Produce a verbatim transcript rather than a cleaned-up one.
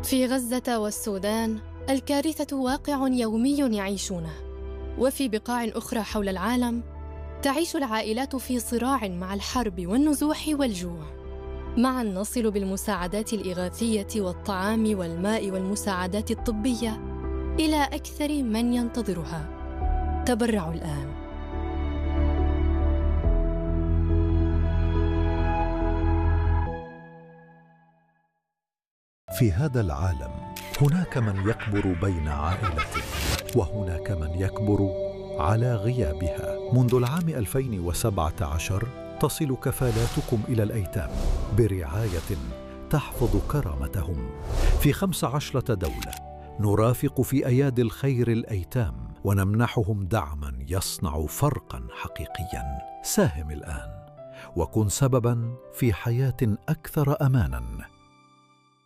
في غزة والسودان الكارثة واقع يومي يعيشونه، وفي بقاع أخرى حول العالم تعيش العائلات في صراع مع الحرب والنزوح والجوع. معا نصل بالمساعدات الإغاثية والطعام والماء والمساعدات الطبية إلى أكثر من ينتظرها. تبرعوا الآن. في هذا العالم هناك من يكبر بين عائلته، وهناك من يكبر على غيابها. منذ العام ألفين وسبعة عشر تصل كفالاتكم إلى الأيتام برعاية تحفظ كرامتهم. في خمس عشرة دولة نرافق في أيادي الخير الأيتام ونمنحهم دعما يصنع فرقا حقيقيا. ساهم الآن وكن سببا في حياة أكثر أمانا.